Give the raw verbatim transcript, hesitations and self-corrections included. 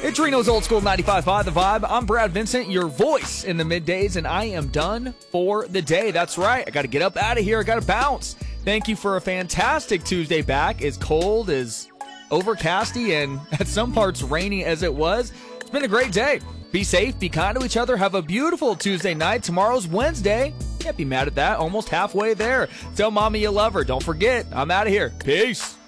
It's Reno's Old School ninety-five point five The Vibe. I'm Brad Vincent, your voice in the middays, and I am done for the day. That's right. I got to get up out of here. I got to bounce. Thank you for a fantastic Tuesday back. As cold, as overcasty, and at some parts rainy as it was. It's been a great day. Be safe. Be kind to each other. Have a beautiful Tuesday night. Tomorrow's Wednesday. Can't be mad at that. Almost halfway there. Tell mommy you love her. Don't forget. I'm out of here. Peace.